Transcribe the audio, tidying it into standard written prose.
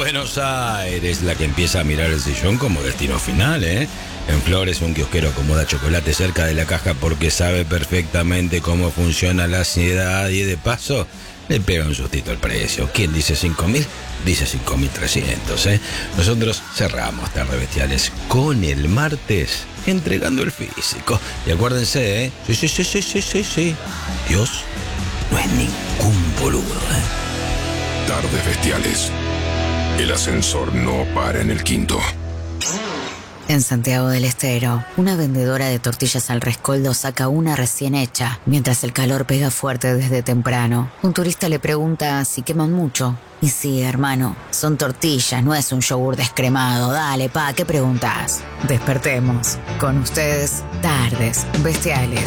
Buenos Aires, la que empieza a mirar el sillón como destino final, ¿eh? En Flores, un kiosquero acomoda chocolate cerca de la caja porque sabe perfectamente cómo funciona la ansiedad y de paso le pega un sustito al precio. ¿Quién dice 5.000? Dice 5.300, ¿eh? Nosotros cerramos Tardes Bestiales con el martes entregando el físico. Y acuérdense, ¿eh? Sí. Dios no es ningún boludo, ¿eh? Tardes Bestiales. El ascensor no para en el quinto. En Santiago del Estero, una vendedora de tortillas al rescoldo saca una recién hecha, mientras el calor pega fuerte desde temprano. Un turista le pregunta si queman mucho. Y sí, hermano, son tortillas, no es un yogur descremado. Dale, pa, ¿qué preguntas? Despertemos. Con ustedes, Tardes Bestiales.